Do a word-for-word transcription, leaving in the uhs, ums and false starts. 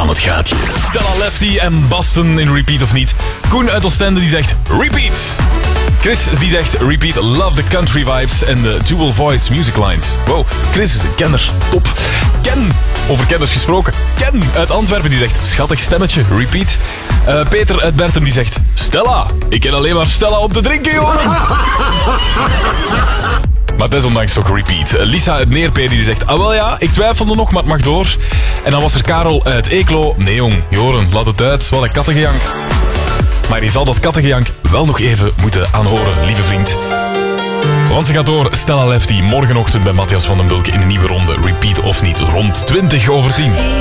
aan het gaatje. Stella Lefty en Basten in Repeat of niet. Koen uit Oostende die zegt Repeat. Chris die zegt Repeat, love the country vibes en de dual voice music lines. Wow, Chris is een kenner, top. Ken, over kenners gesproken. Ken uit Antwerpen die zegt schattig stemmetje, Repeat. Uh, Peter uit Bertem die zegt Stella, ik ken alleen maar Stella om te drinken, jongen. Maar desondanks toch Repeat. Lisa uit Neerpee die zegt, ah wel ja, ik twijfelde nog, maar het mag door. En dan was er Karel uit Eeklo. Nee jong, Joren, laat het uit, wat een kattengejank. Maar je zal dat kattengejank wel nog even moeten aanhoren, lieve vriend. Want ze gaat door, Stella Lefty, morgenochtend bij Matthias van den Bulke in een nieuwe ronde. Repeat of niet, rond twintig over tien.